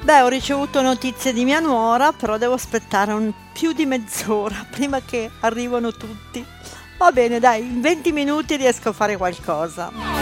Beh, ho ricevuto notizie di mia nuora, però devo aspettare più di mezz'ora prima che arrivano tutti. Va bene, dai, in 20 minuti riesco a fare qualcosa.